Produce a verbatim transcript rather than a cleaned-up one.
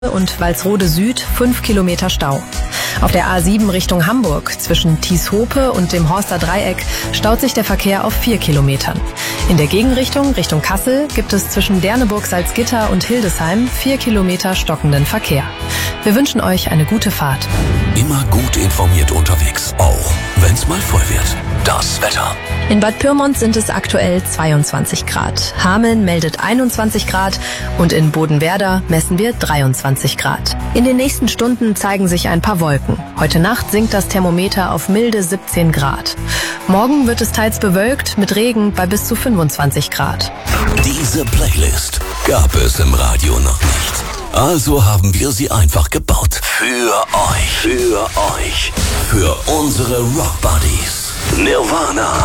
und Walsrode Süd fünf Kilometer Stau. Auf der A sieben Richtung Hamburg zwischen Tieshope und dem Horster Dreieck staut sich der Verkehr auf vier Kilometern. In der Gegenrichtung Richtung Kassel gibt es zwischen Derneburg-Salzgitter und Hildesheim vier Kilometer stockenden Verkehr. Wir wünschen euch eine gute Fahrt. Immer gut informiert unterwegs, auch wenn's mal voll wird. Das Wetter. In Bad Pyrmont sind es aktuell zweiundzwanzig Grad. Hameln meldet einundzwanzig Grad und in Bodenwerder messen wir dreiundzwanzig Grad. In den nächsten Stunden zeigen sich ein paar Wolken. Heute Nacht sinkt das Thermometer auf milde siebzehn Grad. Morgen wird es teils bewölkt mit Regen bei bis zu fünfundzwanzig Grad. Diese Playlist gab es im Radio noch nicht. Also haben wir sie einfach gebaut. Für euch. Für euch. Für unsere Rock Buddies. Nirvana.